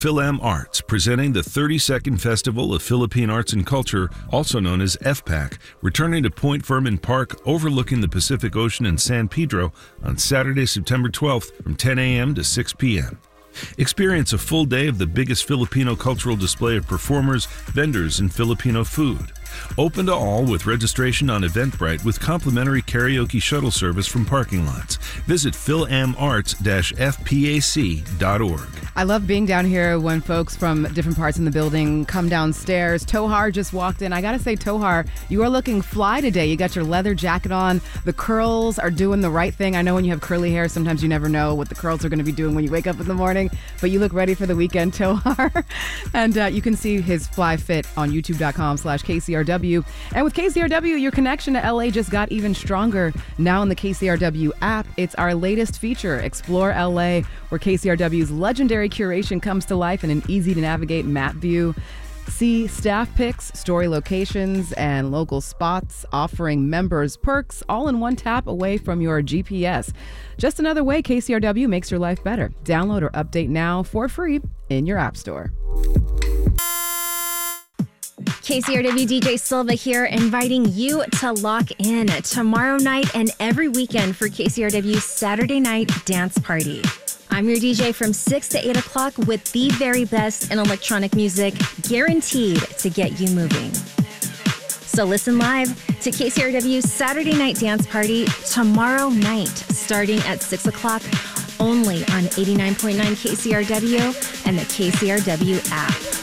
Phil-Am Arts, presenting the 32nd Festival of Philippine Arts and Culture, also known as FPAC, returning to Point Vermin Park overlooking the Pacific Ocean in San Pedro on Saturday, September 12th from 10 a.m. to 6 p.m. Experience a full day of the biggest Filipino cultural display of performers, vendors, and Filipino food. Open to all with registration on Eventbrite with complimentary karaoke shuttle service from parking lots. Visit philamarts-fpac.org. I love being down here when folks from different parts in the building come downstairs. Tohar just walked in. I gotta say, Tohar, you are looking fly today. You got your leather jacket on. The curls are doing the right thing. I know when you have curly hair, sometimes you never know what the curls are going to be doing when you wake up in the morning, but you look ready for the weekend, Tohar. And you can see his fly fit on youtube.com/KCRW. And with KCRW, your connection to LA just got even stronger. Now in the KCRW app, it's our latest feature, Explore LA, where KCRW's legendary curation comes to life in an easy-to-navigate map view. See staff picks, story locations, and local spots offering members perks all in one tap away from your GPS. Just another way KCRW makes your life better. Download or update now for free in your app store. KCRW DJ Silva here, inviting you to lock in tomorrow night and every weekend for KCRW's Saturday Night Dance Party. I'm your DJ from 6 to 8 o'clock with the very best in electronic music, guaranteed to get you moving. So listen live to KCRW's Saturday Night Dance Party tomorrow night, starting at 6 o'clock, only on 89.9 KCRW and the KCRW app.